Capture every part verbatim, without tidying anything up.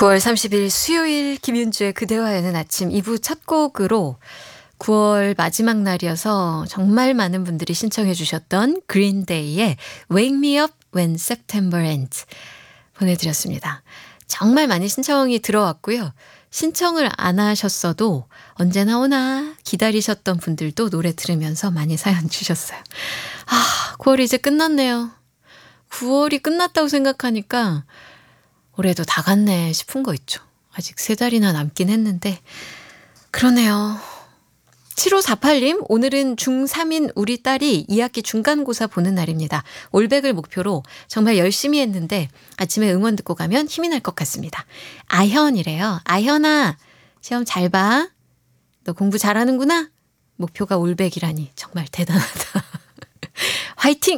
구월 삼십일 수요일 김윤주의 그대와 여는 아침 이 부 첫 곡으로 구월 마지막 날이어서 정말 많은 분들이 신청해 주셨던 그린데이의 Wake Me Up When September Ends 보내드렸습니다. 정말 많이 신청이 들어왔고요. 신청을 안 하셨어도 언제 나오나 기다리셨던 분들도 노래 들으면서 많이 사연 주셨어요. 아, 구월이 이제 끝났네요. 구월이 끝났다고 생각하니까 올해도 다 갔네 싶은 거 있죠. 아직 세 달이나 남긴 했는데 그러네요. 칠오사팔 님, 오늘은 중삼인 우리 딸이 이 학기 중간고사 보는 날입니다. 올백을 목표로 정말 열심히 했는데 아침에 응원 듣고 가면 힘이 날 것 같습니다. 아현이래요. 아현아, 시험 잘 봐. 너 공부 잘하는구나. 목표가 올백이라니 정말 대단하다. 화이팅!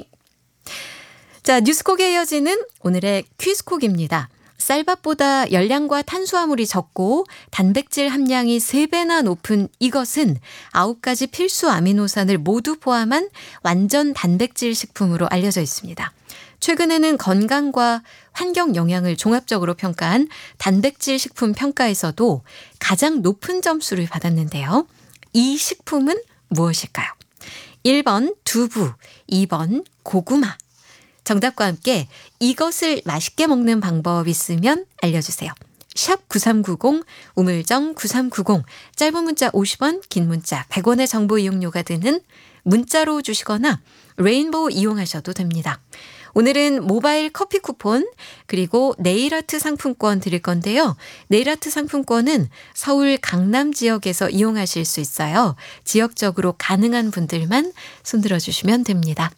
자, 뉴스콕에 이어지는 오늘의 퀴즈콕입니다. 쌀밥보다 열량과 탄수화물이 적고 단백질 함량이 세 배나 높은 이것은 아홉 가지 필수 아미노산을 모두 포함한 완전 단백질 식품으로 알려져 있습니다. 최근에는 건강과 환경 영향을 종합적으로 평가한 단백질 식품 평가에서도 가장 높은 점수를 받았는데요. 이 식품은 무엇일까요? 일 번 두부, 이 번 고구마. 정답과 함께 이것을 맛있게 먹는 방법 있으면 알려주세요. 샵 구삼구공, 우물정 구삼구공, 짧은 문자 오십 원, 긴 문자 백 원의 정보 이용료가 드는 문자로 주시거나 레인보우 이용하셔도 됩니다. 오늘은 모바일 커피 쿠폰 그리고 네일아트 상품권 드릴 건데요. 네일아트 상품권은 서울 강남 지역에서 이용하실 수 있어요. 지역적으로 가능한 분들만 손들어 주시면 됩니다.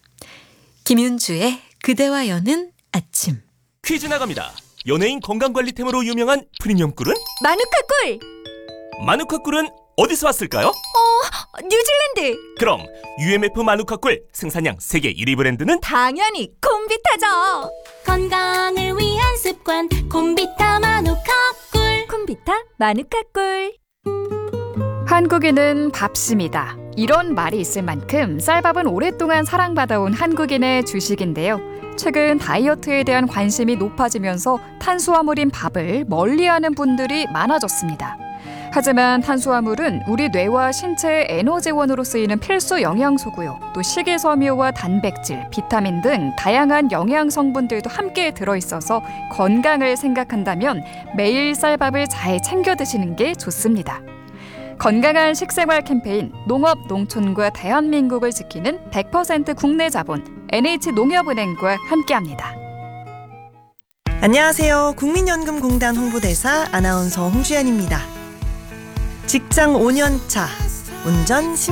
김윤주의 그대와 여는 아침. 퀴즈 나갑니다. 연예인 건강관리템으로 유명한 프리미엄 꿀은? 마누카 꿀! 마누카 꿀은 어디서 왔을까요? 어, 뉴질랜드! 그럼 유엠에프 마누카 꿀 생산량 세계 일 위 브랜드는? 당연히 콤비타죠! 건강을 위한 습관 콤비타 마누카 꿀. 콤비타 마누카 꿀. 한국인은 밥심이다. 이런 말이 있을 만큼 쌀밥은 오랫동안 사랑받아온 한국인의 주식인데요. 최근 다이어트에 대한 관심이 높아지면서 탄수화물인 밥을 멀리하는 분들이 많아졌습니다. 하지만 탄수화물은 우리 뇌와 신체의 에너지원으로 쓰이는 필수 영양소고요. 또 식이섬유와 단백질, 비타민 등 다양한 영양 성분들도 함께 들어있어서 건강을 생각한다면 매일 쌀밥을 잘 챙겨 드시는 게 좋습니다. 건강한 식생활 캠페인 농업 농촌과 대한민국을 지키는 백 퍼센트 국내 자본 엔에이치농협은행과 함께합니다. 안녕하세요. 국민연금공단 홍보대사 아나운서 홍주연입니다. 직장 오 년 차, 운전